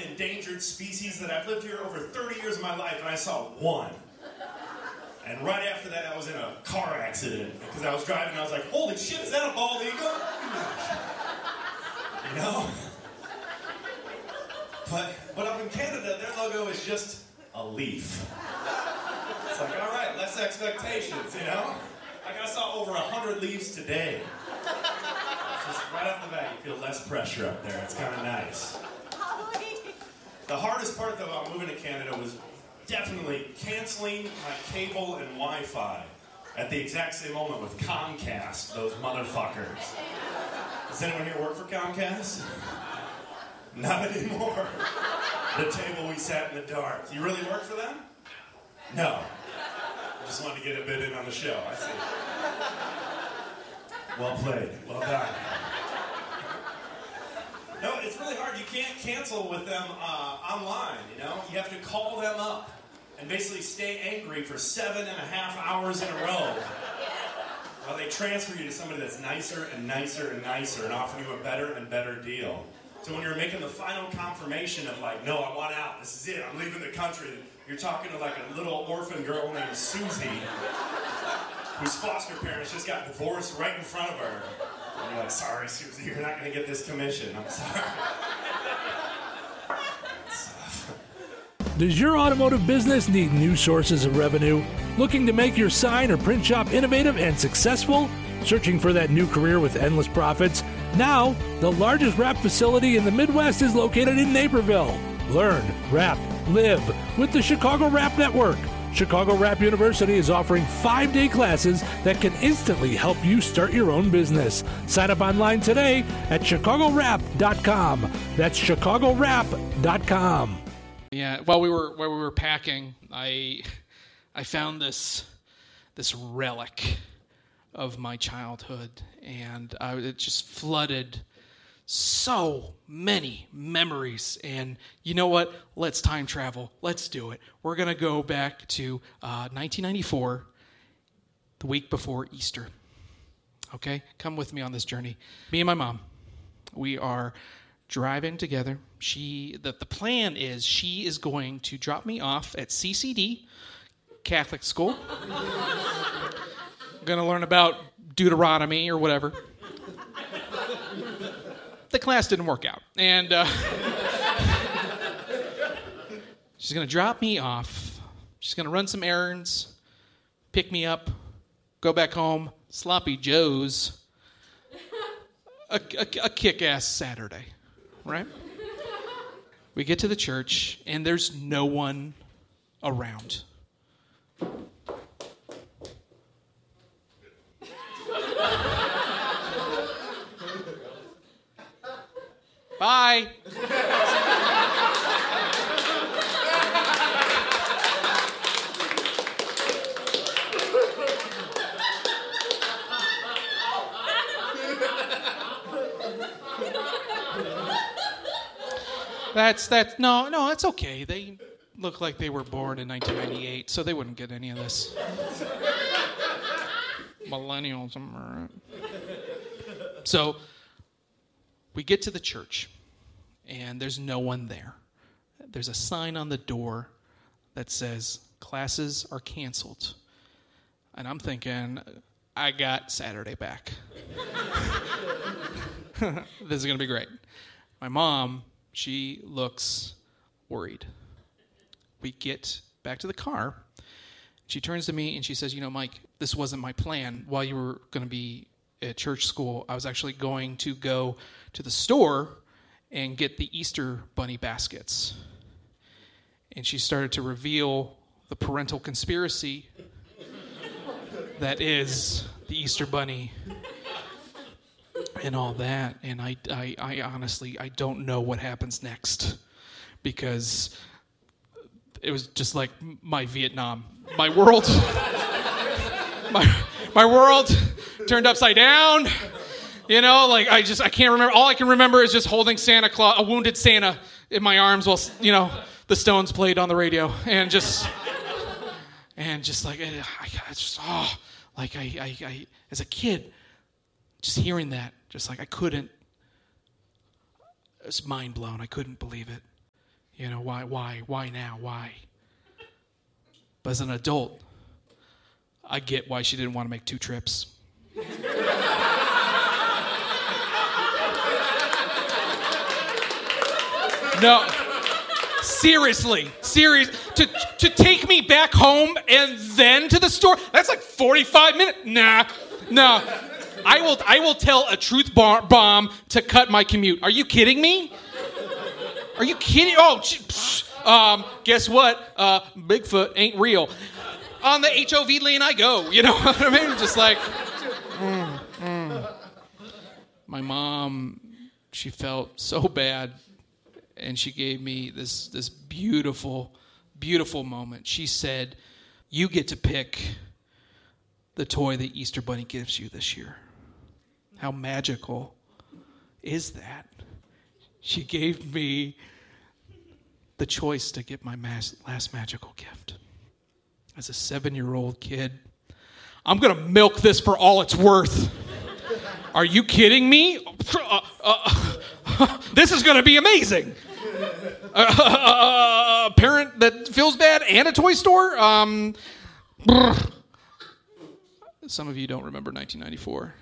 endangered species that I've lived here over 30 years of my life, and I saw one. And right after that, I was in a car accident because I was driving and I was like, holy shit, is that a bald eagle? You know? But up in Canada, their logo is just a leaf. It's like, all right, less expectations, you know? Like I saw over 100 leaves today. Just right off the bat, you feel less pressure up there. It's kind of nice. The hardest part, though, about moving to Canada was definitely canceling my cable and Wi-Fi at the exact same moment with Comcast, those motherfuckers. Does anyone here work for Comcast? Not anymore. The table we sat in the dark. You really work for them? No. Just wanted to get a bit in on the show. I see. Well played. Well done. No, it's really hard. You can't cancel with them online, you know? You have to call them up and basically stay angry for 7.5 hours in a row while they transfer you to somebody that's nicer and nicer and nicer and offering you a better and better deal. So when you're making the final confirmation of like, no, I want out, this is it, I'm leaving the country, you're talking to like a little orphan girl named Susie, whose foster parents just got divorced right in front of her. And you're like, sorry, Susie, you're not going to get this commission. I'm sorry. Does your automotive business need new sources of revenue? Looking to make your sign or print shop innovative and successful? Searching for that new career with endless profits? Now, the largest wrap facility in the Midwest is located in Naperville. Learn, wrap, live with the Chicago Wrap Network. Chicago Wrap University is offering 5-day classes that can instantly help you start your own business. Sign up online today at chicagowrap.com. That's chicagowrap.com. Yeah, while we were packing, I found this relic of my childhood, and it just flooded so many memories. And you know what? Let's time travel. Let's do it. We're going to go back to 1994, the week before Easter. Okay? Come with me on this journey. Me and my mom, we are driving together. The plan is she is going to drop me off at CCD, Catholic school. I'm going to learn about Deuteronomy or whatever. The class didn't work out. And she's going to drop me off. She's going to run some errands, pick me up, go back home, sloppy joes, a kick-ass Saturday, right? We get to the church, and there's no one around. Bye. No, it's okay. They look like they were born in 1998, so they wouldn't get any of this. Millennials. So we get to the church, and there's no one there. There's a sign on the door that says, classes are canceled. And I'm thinking, I got Saturday back. This is going to be great. My mom, she looks worried. We get back to the car. She turns to me and she says, Mike, this wasn't my plan. While you were going to be at church school, I was actually going to go to the store and get the Easter bunny baskets. And she started to reveal the parental conspiracy that is the Easter bunny and all that. And I honestly, I don't know what happens next, because it was just like my Vietnam. My world, my world turned upside down. I can't remember. All I can remember is just holding Santa Claus, a wounded Santa, in my arms while, the Stones played on the radio. And just like, I as a kid, just hearing that, just like I couldn't, it was mind blown. I couldn't believe it. Why now? Why? But as an adult, I get why she didn't want to make 2 trips. No, seriously, to take me back home and then to the store, that's like 45 minutes. No. I will tell a truth bomb to cut my commute. Are you kidding me? Are you kidding? Guess what? Bigfoot ain't real. On the HOV lane I go. You know what I mean? Just like, My mom, she felt so bad, and she gave me this beautiful, beautiful moment. She said, "You get to pick the toy the Easter Bunny gives you this year." How magical is that? She gave me the choice to get my last magical gift. As a 7-year-old kid, I'm going to milk this for all it's worth. Are you kidding me? This is going to be amazing. A parent that feels bad and a toy store? Some of you don't remember 1994.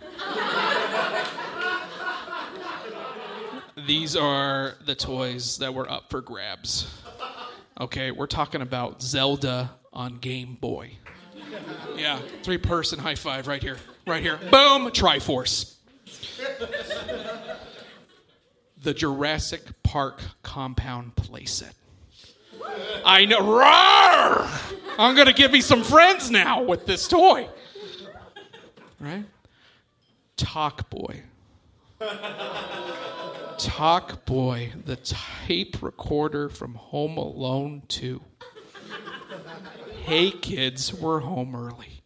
These are the toys that were up for grabs. Okay, we're talking about Zelda on Game Boy. Yeah, 3-person high five right here. Right here. Boom, Triforce. The Jurassic Park compound playset. I know. Roar! I'm going to give me some friends now with this toy. Right? Talk Boy. Talk Boy, the tape recorder from Home Alone 2. Hey kids, we're home early.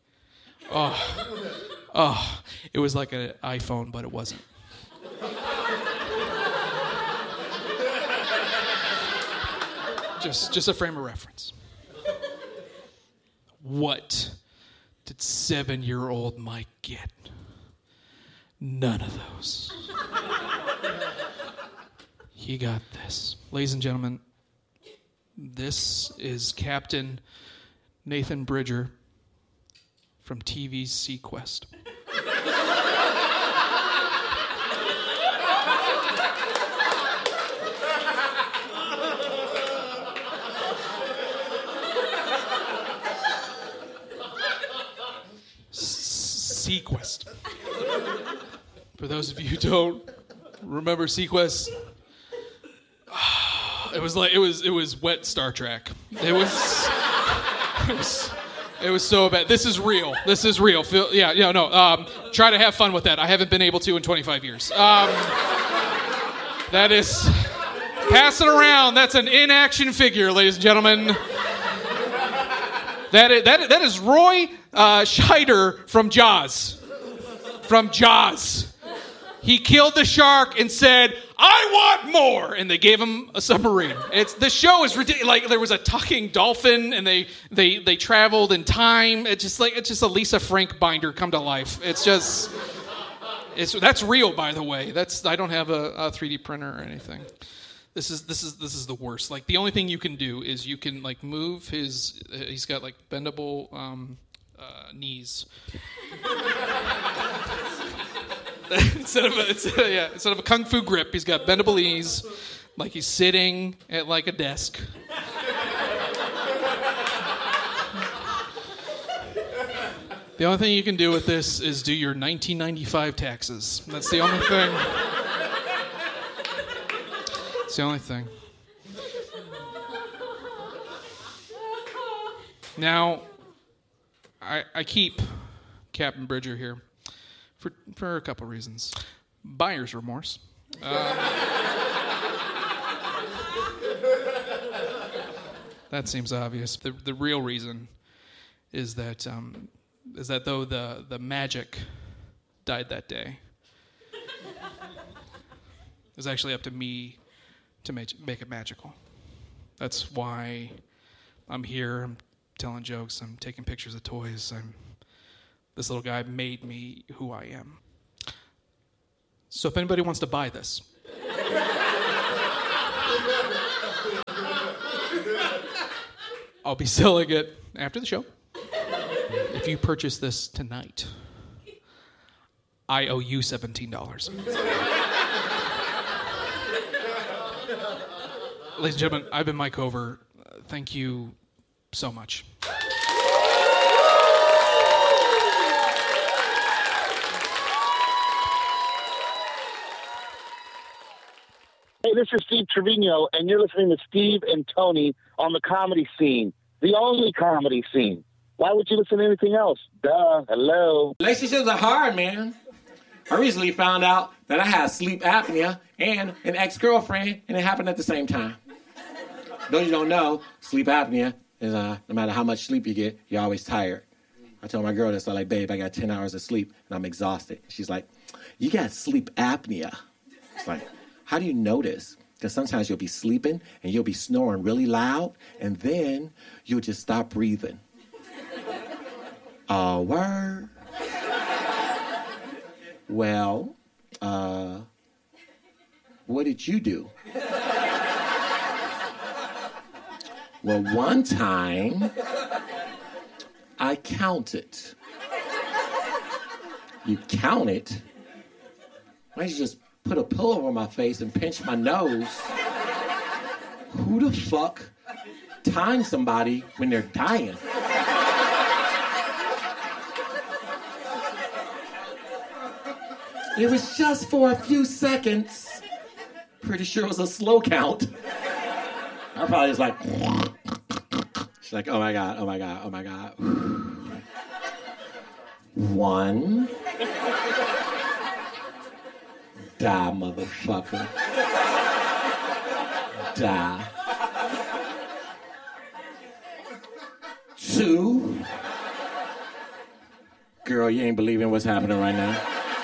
Oh, it was like an iPhone, but it wasn't. Just a frame of reference. What did 7-year-old Mike get? None of those. He got this. Ladies and gentlemen, this is Captain Nathan Bridger from TV's Sequest. Sequest. For those of you who don't remember Sequest, it was wet Star Trek. It was so bad. This is real. Try to have fun with that. I haven't been able to in 25 years. That is, pass it around. That's an in-action figure, ladies and gentlemen. That is Roy Scheider from Jaws. From Jaws. He killed the shark and said, "I want more," and they gave him a submarine. The show is ridiculous. Like, there was a talking dolphin, and they traveled in time. It's just a Lisa Frank binder come to life. That's real, by the way. I don't have a 3D printer or anything. This is the worst. Like, the only thing you can do is you can like move his. He's got like bendable knees. Instead of a kung fu grip, he's got bendable knees, like he's sitting at like a desk. The only thing you can do with this is do your 1995 taxes. That's the only thing. It's the only thing. Now, I keep Captain Bridger here for a couple reasons. Buyer's remorse. That seems obvious. The real reason is that though the magic died that day, it was actually up to me to make it magical. That's why I'm here. I'm telling jokes. I'm taking pictures of toys. This little guy made me who I am. So if anybody wants to buy this, I'll be selling it after the show. If you purchase this tonight, I owe you $17. Ladies and gentlemen, I've been Mike Over. Thank you so much. Hey, this is Steve Trevino, and you're listening to Steve and Tony on the comedy scene, the only comedy scene. Why would you listen to anything else? Duh, hello. Relationships are hard, man. I recently found out that I had sleep apnea and an ex-girlfriend, and it happened at the same time. Those you don't know, sleep apnea is no matter how much sleep you get, you're always tired. I told my girl this, I'm like, babe, I got 10 hours of sleep, and I'm exhausted. She's like, you got sleep apnea. It's like, how do you know this? Because sometimes you'll be sleeping and you'll be snoring really loud, and then you'll just stop breathing. Word. Well, what did you do? Well, one time, I counted. You counted? Why don't you just put a pillow over my face and pinch my nose? Who the fuck times somebody when they're dying? It was just for a few seconds. Pretty sure it was a slow count. I probably was like, she's like, oh my God, oh my God, oh my God. 1. Die, motherfucker. Die. 2. Girl, you ain't believing what's happening right now.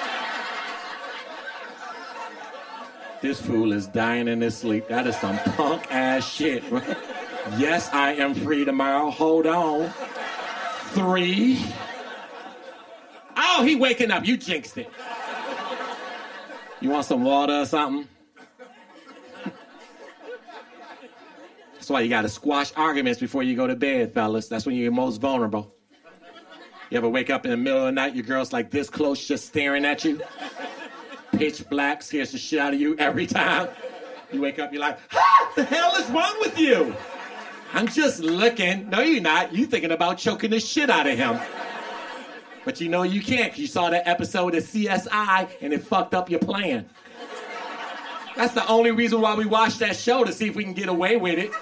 This fool is dying in his sleep. That is some punk ass shit, right? Yes, I am free tomorrow. Hold on. 3. Oh, he waking up. You jinxed it. You want some water or something? That's why you got to squash arguments before you go to bed, fellas. That's when you're most vulnerable. You ever wake up in the middle of the night, your girl's like this close, just staring at you? Pitch black, scares the shit out of you every time. You wake up, you're like, what the hell is wrong with you? I'm just looking. No, you're not. You thinking about choking the shit out of him. But you know you can't, because you saw that episode of CSI and it fucked up your plan. That's the only reason why we watch that show, to see if we can get away with it.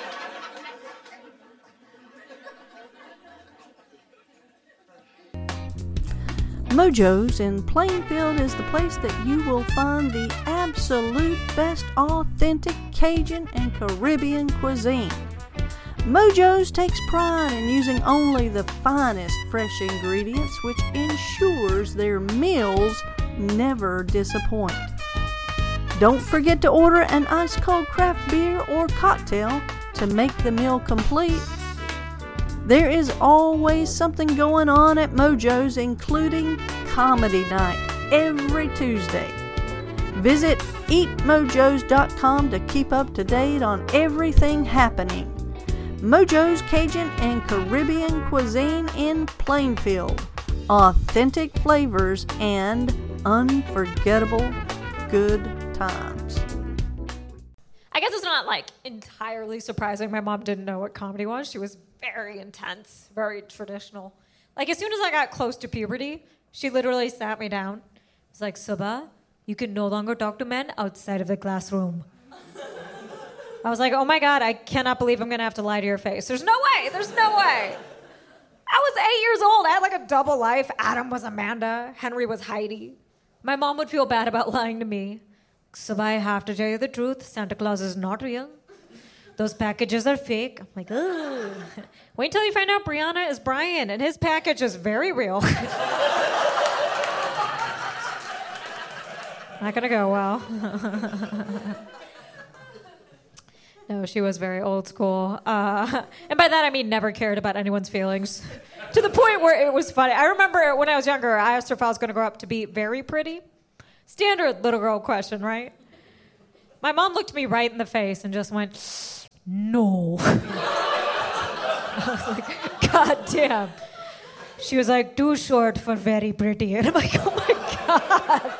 Mojo's in Plainfield is the place that you will find the absolute best authentic Cajun and Caribbean cuisine. Mojo's takes pride in using only the finest fresh ingredients, which ensures their meals never disappoint. Don't forget to order an ice-cold craft beer or cocktail to make the meal complete. There is always something going on at Mojo's, including comedy night every Tuesday. Visit eatmojos.com to keep up to date on everything happening. Mojo's Cajun and Caribbean cuisine in Plainfield. Authentic flavors and unforgettable good times. I guess it's not like entirely surprising my mom didn't know what comedy was. She was very intense, very traditional. Like as soon as I got close to puberty, she literally sat me down. It's like, Subha, you can no longer talk to men outside of the classroom. I was like, oh my God, I cannot believe I'm going to have to lie to your face. There's no way. There's no way. I was 8 years old. I had like a double life. Adam was Amanda. Henry was Heidi. My mom would feel bad about lying to me. So I have to tell you the truth. Santa Claus is not real. Those packages are fake. I'm like, ugh. Wait until you find out Brianna is Brian, and his package is very real. Not gonna go well. No, she was very old school. And by that, I mean never cared about anyone's feelings. To the point where it was funny. I remember when I was younger, I asked her if I was going to grow up to be very pretty. Standard little girl question, right? My mom looked me right in the face and just went, no. I was like, God damn. She was like, too short for very pretty. And I'm like, oh my God.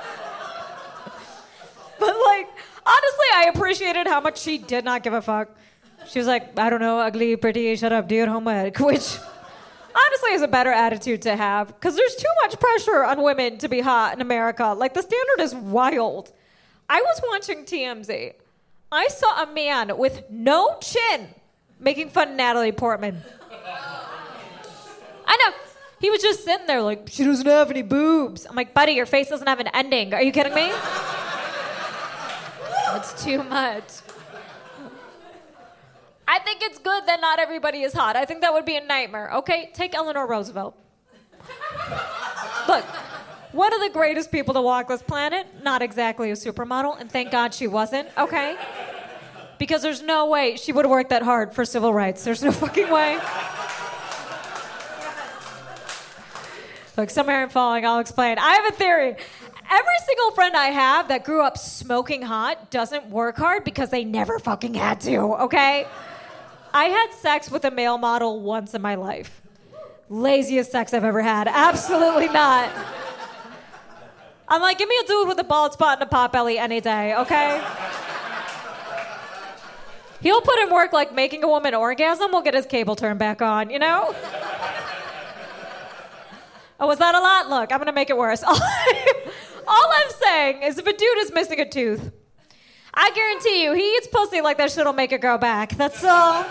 But like, honestly, I appreciated how much she did not give a fuck. She was like, I don't know, ugly, pretty, shut up, do your homework, which honestly is a better attitude to have because there's too much pressure on women to be hot in America. Like, the standard is wild. I was watching TMZ. I saw a man with no chin making fun of Natalie Portman. I know. He was just sitting there like, she doesn't have any boobs. I'm like, buddy, your face doesn't have an ending. Are you kidding me? It's too much. I think it's good that not everybody is hot. I think that would be a nightmare. Okay, take Eleanor Roosevelt. Look, one of the greatest people to walk this planet, not exactly a supermodel, and thank God she wasn't, okay? Because there's no way she would have worked that hard for civil rights. There's no fucking way. Look, some hair ain't falling, I'll explain. I have a theory. Every single friend I have that grew up smoking hot doesn't work hard because they never fucking had to, okay? I had sex with a male model once in my life. Laziest sex I've ever had. Absolutely not. I'm like, give me a dude with a bald spot and a pot belly any day, okay? He'll put in work like making a woman orgasm. We'll get his cable turned back on, you know? Oh, was that a lot? Look, I'm going to make it worse. All I'm saying is if a dude is missing a tooth, I guarantee you, he eats pussy like that shit'll make it grow back. That's all.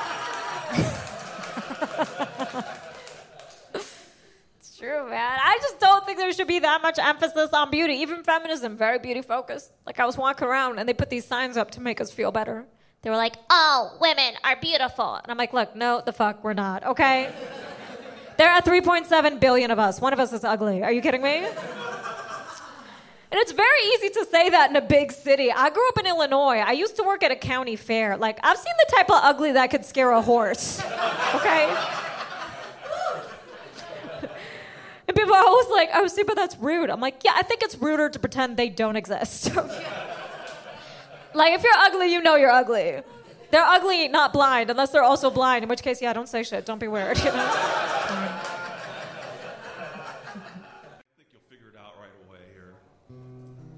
It's true, man. I just don't think there should be that much emphasis on beauty. Even feminism, very beauty focused. Like, I was walking around and they put these signs up to make us feel better. They were like, all women are beautiful. And I'm like, look, no, the fuck, we're not, okay? There are 3.7 billion of us. One of us is ugly. Are you kidding me? And it's very easy to say that in a big city. I grew up in Illinois. I used to work at a county fair. Like, I've seen the type of ugly that could scare a horse. Okay? And people are always like, oh, see, but that's rude. I'm like, yeah, I think it's ruder to pretend they don't exist. Like, if you're ugly, you know you're ugly. They're ugly, not blind, unless they're also blind, in which case, yeah, don't say shit. Don't be weird, you know?